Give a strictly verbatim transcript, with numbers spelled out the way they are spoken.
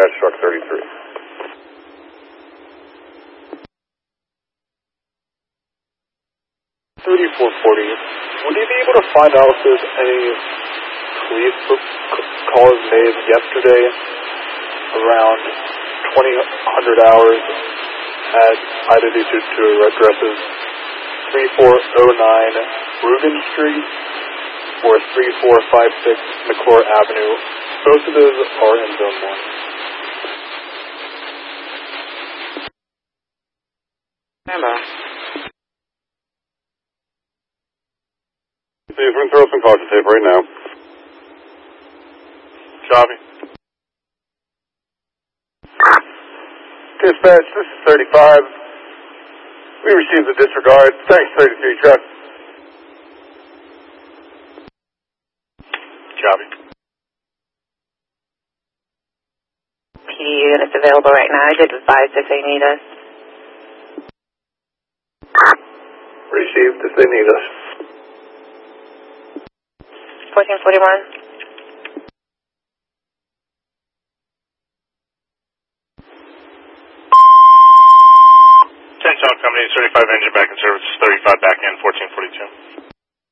dispatch truck thirty-three. thirty-four forty, would you be able to find out if there's any police calls made yesterday around twenty hundred hours at either of these two addresses, three four oh nine Rubin Street or three four five six McClure Avenue? Both of those are in Zone one. Stand by. See if we can throw some caution tape right now. Copy. Dispatch, this is thirty-five. We received a disregard. Thanks, thirty-three truck. Copy. P D units available right now. I did advise if they need us. Received if they need us. fourteen forty-one. ten Company, thirty-five engine back in service, thirty-five back in, fourteen forty-two.